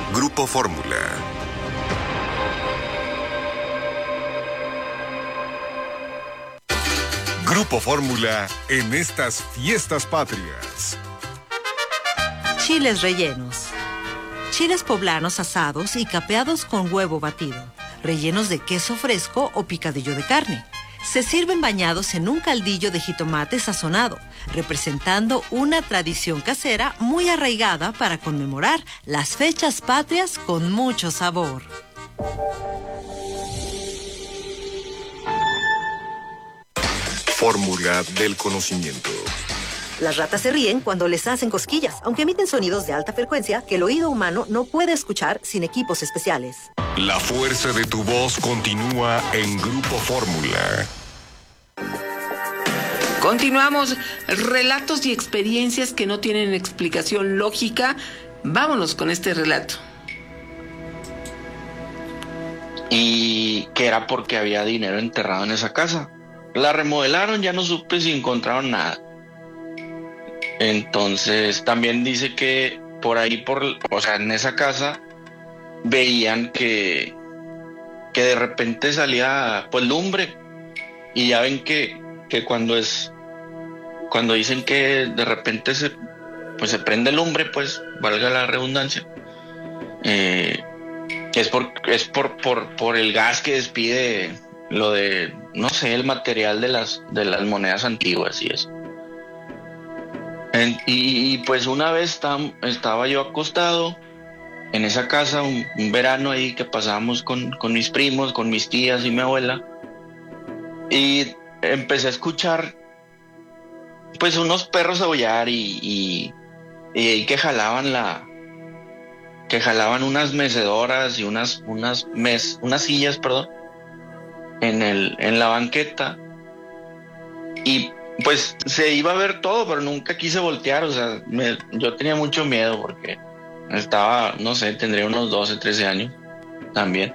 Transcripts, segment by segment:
Grupo Fórmula. Grupo Fórmula en estas fiestas patrias. Chiles rellenos. Chiles poblanos asados y capeados con huevo batido, rellenos de queso fresco o picadillo de carne. Se sirven bañados en un caldillo de jitomate sazonado, representando una tradición casera muy arraigada para conmemorar las fechas patrias con mucho sabor. Fórmula del conocimiento. Las ratas se ríen cuando les hacen cosquillas, aunque emiten sonidos de alta frecuencia que el oído humano no puede escuchar sin equipos especiales. La fuerza de tu voz continúa en Grupo Fórmula. Continuamos. Relatos y experiencias que no tienen explicación lógica. Vámonos con este relato. Y que era porque había dinero enterrado en esa casa. La remodelaron, ya no supe si encontraron nada. Entonces también dice que por ahí, o sea, en esa casa veían que de repente salía pues lumbre. Y ya ven que cuando dicen que de repente se prende lumbre, pues valga la redundancia, es por el gas que despide lo de, no sé, el material de las monedas antiguas y eso. Y pues una vez estaba yo acostado en esa casa, un verano ahí que pasábamos con mis primos, con mis tías y mi abuela, y empecé a escuchar pues unos perros aullar y que jalaban unas mecedoras y unas sillas, perdón, en la banqueta. Y pues se iba a ver todo, pero nunca quise voltear, o sea, yo tenía mucho miedo porque estaba, no sé, tendría unos 12, 13 años también.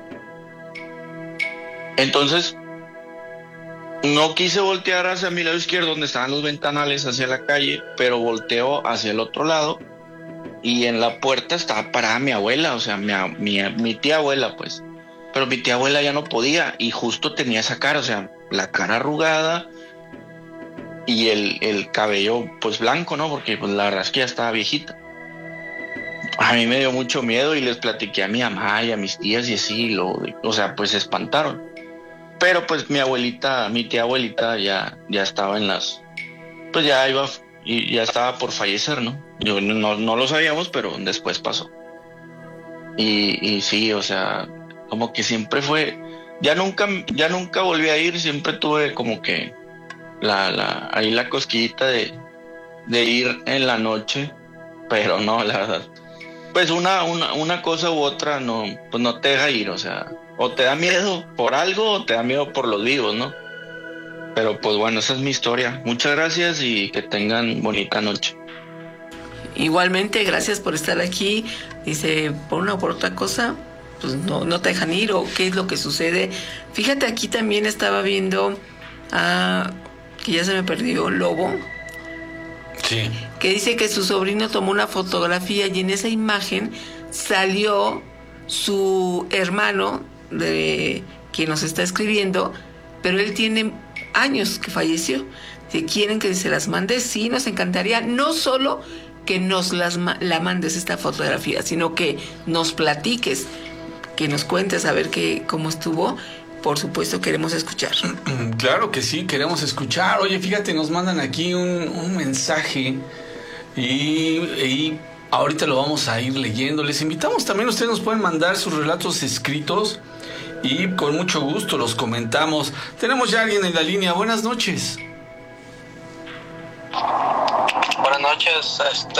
Entonces no quise voltear hacia mi lado izquierdo donde estaban los ventanales hacia la calle, pero volteo hacia el otro lado y en la puerta estaba parada mi abuela, o sea, mi tía abuela, pues. Pero mi tía abuela ya no podía y justo tenía esa cara, o sea, la cara arrugada y el cabello pues blanco, ¿no? Porque pues la verdad es que ya estaba viejita. A mí me dio mucho miedo y les platiqué a mi mamá y a mis tías y así, o sea, pues se espantaron. Pero pues mi tía abuelita ya estaba pues ya estaba por fallecer, ¿no? Yo no lo sabíamos, pero después pasó. Y sí, o sea, como que siempre fue, ya nunca volví a ir, siempre tuve como que ahí la cosquillita de ir en la noche, pero no, la verdad. Pues una cosa u otra pues no te deja ir, o sea, o te da miedo por algo o te da miedo por los vivos, ¿no? Pero pues bueno, esa es mi historia. Muchas gracias y que tengan bonita noche. Igualmente, gracias por estar aquí. Dice, por una o por otra cosa, pues no te dejan ir, o qué es lo que sucede. Fíjate, aquí también estaba viendo que ya se me perdió Lobo. Sí. Que dice que su sobrino tomó una fotografía y en esa imagen salió su hermano de quien nos está escribiendo, pero él tiene años que falleció. Si quieren que se las mande, sí, nos encantaría, no solo que nos la mandes esta fotografía, sino que nos platiques, que nos cuentes a ver cómo estuvo. Por supuesto, queremos escuchar. Claro que sí, queremos escuchar. Oye, fíjate, nos mandan aquí un mensaje y ahorita lo vamos a ir leyendo. Les invitamos también, ustedes nos pueden mandar sus relatos escritos y con mucho gusto los comentamos. Tenemos ya a alguien en la línea. Buenas noches. Buenas noches,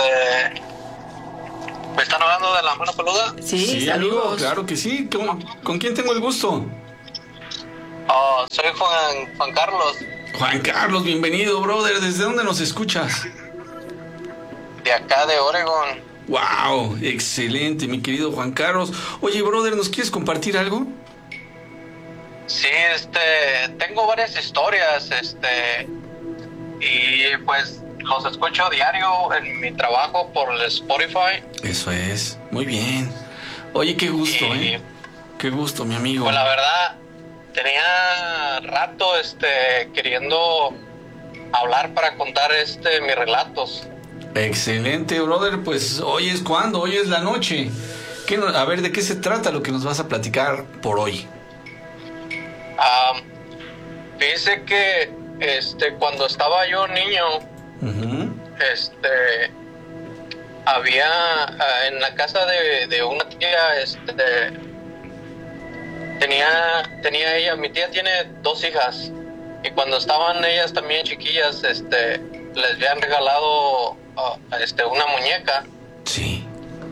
¿me están hablando de la mano peluda? Sí, amigo, saludos. claro que sí. ¿Con quién tengo el gusto? Soy Juan Carlos. Juan Carlos, bienvenido, brother. ¿Desde dónde nos escuchas? De acá, de Oregon. Wow, excelente, mi querido Juan Carlos. Oye, brother, ¿nos quieres compartir algo? Sí, tengo varias historias, y pues los escucho diario en mi trabajo por el Spotify. Eso es, muy bien. Oye, qué gusto, Y, Qué gusto, mi amigo. Pues la verdad, tenía rato queriendo hablar para contar mis relatos. Excelente, brother. Pues hoy es cuando, hoy es la noche. A ver, ¿de qué se trata lo que nos vas a platicar por hoy? Fíjese que cuando estaba yo niño, Uh-huh. había en la casa de una tía, tenía ella, mi tía tiene 2 hijas, y cuando estaban ellas también chiquillas, les habían regalado una muñeca. Sí.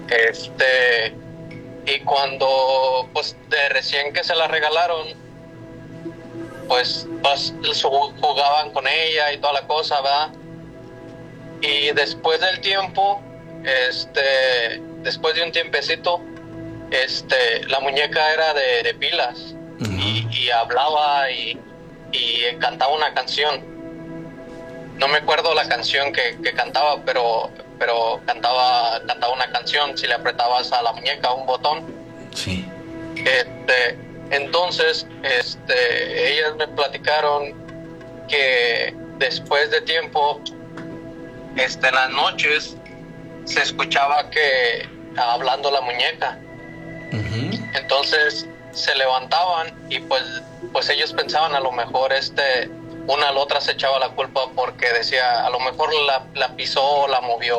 Y cuando pues de recién que se la regalaron, pues jugaban con ella y toda la cosa, ¿verdad? Y después del tiempo, después de un tiempecito, la muñeca era de pilas. Uh-huh. y hablaba y cantaba una canción. No me acuerdo la canción que cantaba, pero cantaba una canción si le apretabas a la muñeca un botón. Sí. Entonces, ellas me platicaron que después de tiempo, en las noches, se escuchaba que hablando la muñeca. Uh-huh. Entonces se levantaban y pues ellos pensaban a lo mejor una a la otra se echaba la culpa porque decía a lo mejor la pisó o la movió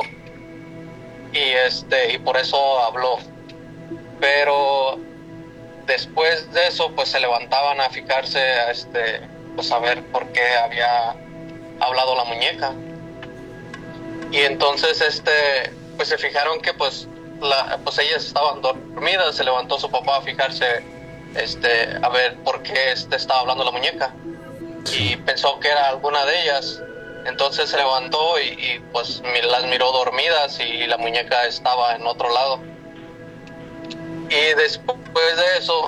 y por eso habló. Pero después de eso pues se levantaban a fijarse pues a ver por qué había hablado la muñeca. Y entonces pues se fijaron que pues ellas estaban dormidas. Se levantó su papá a fijarse a ver por qué estaba hablando la muñeca, y pensó que era alguna de ellas. Entonces se levantó y pues las miró dormidas y la muñeca estaba en otro lado. Y después de eso,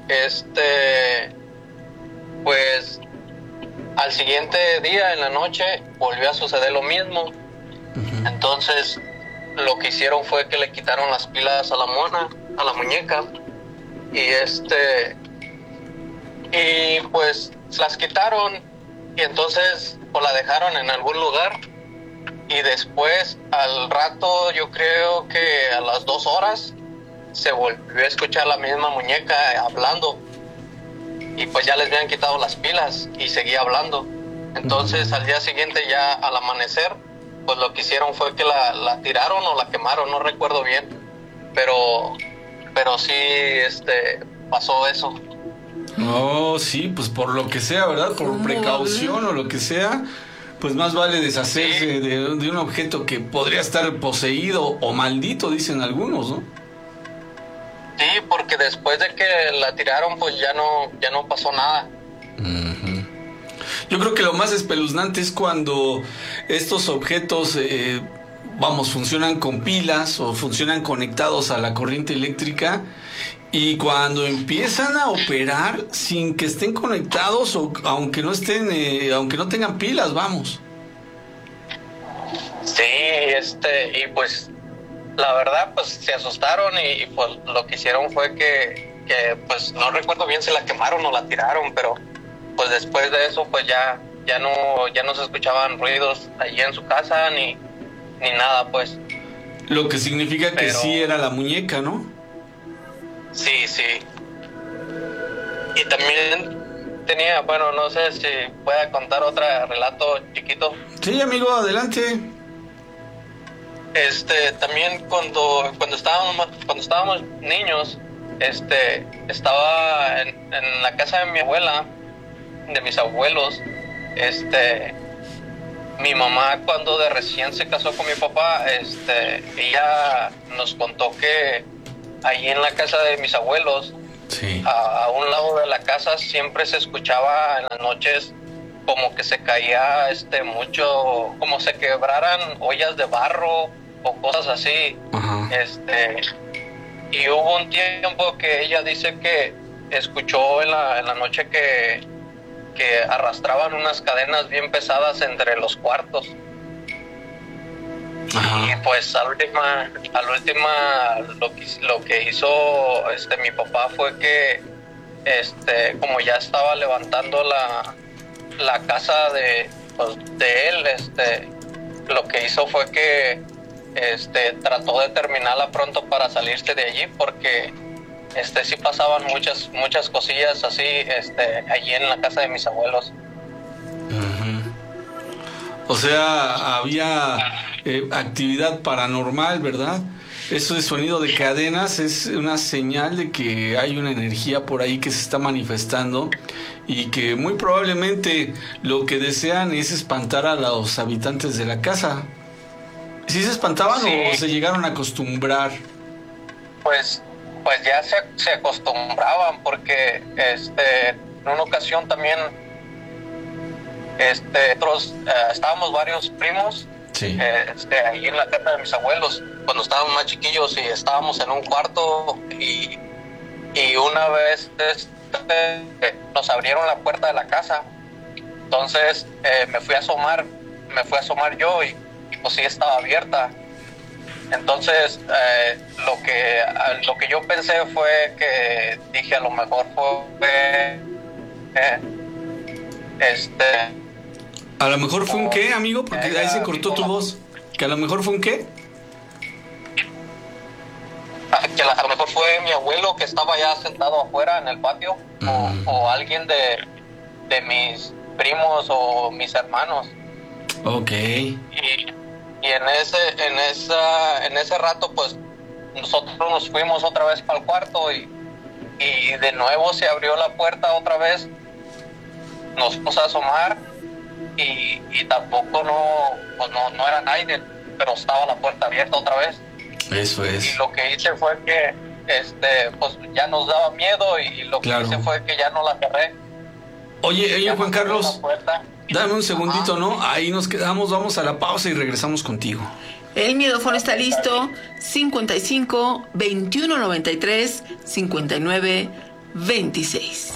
pues al siguiente día en la noche volvió a suceder lo mismo. Uh-huh. Entonces lo que hicieron fue que le quitaron las pilas a la muñeca, y pues las quitaron, y entonces pues la dejaron en algún lugar, y después al rato, yo creo que a las 2 horas, se volvió a escuchar la misma muñeca hablando, y pues ya les habían quitado las pilas y seguía hablando. Entonces al día siguiente, ya al amanecer, pues lo que hicieron fue que la tiraron o la quemaron, no recuerdo bien, pero sí pasó eso. Oh, sí, pues por lo que sea, ¿verdad? Por precaución o lo que sea, pues más vale deshacerse de un objeto que podría estar poseído o maldito, dicen algunos, ¿no? Sí, porque después de que la tiraron, pues ya no pasó nada. Uh-huh. Yo creo que lo más espeluznante es cuando estos objetos, funcionan con pilas o funcionan conectados a la corriente eléctrica, y cuando empiezan a operar sin que estén conectados o aunque no tengan pilas, vamos. Sí, y pues la verdad pues se asustaron y pues lo que hicieron fue que pues no recuerdo bien si la quemaron o la tiraron, pero pues después de eso pues ya no se escuchaban ruidos allí en su casa ni nada, pues. Lo que significa que sí era la muñeca, ¿no? Sí. Y también tenía, no sé si pueda contar otro relato chiquito. Sí, amigo, adelante. También cuando estábamos niños, estaba en la casa de mi abuela, de mis abuelos. Mi mamá, cuando de recién se casó con mi papá, ella nos contó que ahí en la casa de mis abuelos, sí, a un lado de la casa siempre se escuchaba en las noches como que se caía mucho, como se quebraran ollas de barro o cosas así. Ajá. Y hubo un tiempo que ella dice que escuchó en la noche que arrastraban unas cadenas bien pesadas entre los cuartos. Ajá. Y pues al última lo que hizo mi papá fue que como ya estaba levantando la casa de él, lo que hizo fue que trató de terminarla pronto para salirse de allí, porque sí pasaban muchas cosillas así allí en la casa de mis abuelos. O sea, había actividad paranormal, ¿verdad? Eso de sonido de cadenas es una señal de que hay una energía por ahí que se está manifestando y que muy probablemente lo que desean es espantar a los habitantes de la casa. ¿Sí se espantaban o se llegaron a acostumbrar? Pues ya se acostumbraban, porque en una ocasión también nosotros estábamos varios primos, sí, ahí en la casa de mis abuelos cuando estábamos más chiquillos, y estábamos en un cuarto y una vez nos abrieron la puerta de la casa. Entonces me fui a asomar yo y pues sí estaba abierta. Entonces lo que yo pensé fue que dije, a lo mejor fue ¿A lo mejor fue un qué, amigo? Porque ahí se cortó tu voz. ¿Que a lo mejor fue un qué? Que a lo mejor fue mi abuelo que estaba ya sentado afuera en el patio, o alguien de mis primos o mis hermanos. Ok. Y en ese rato, pues nosotros nos fuimos otra vez para el cuarto y de nuevo se abrió la puerta otra vez. Nos fuimos a asomar y tampoco no era nadie, pero estaba la puerta abierta otra vez. Eso es. Y lo que hice fue que pues ya nos daba miedo, y lo que hice fue que ya no la cerré. Oye, Juan Carlos, dame un segundito, ¿no? Ahí nos quedamos, vamos a la pausa y regresamos contigo. El miedófono está listo. 55 21 93 59 26.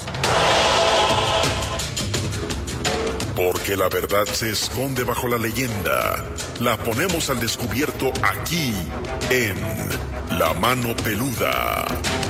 Porque la verdad se esconde bajo la leyenda. La ponemos al descubierto aquí, en La Mano Peluda.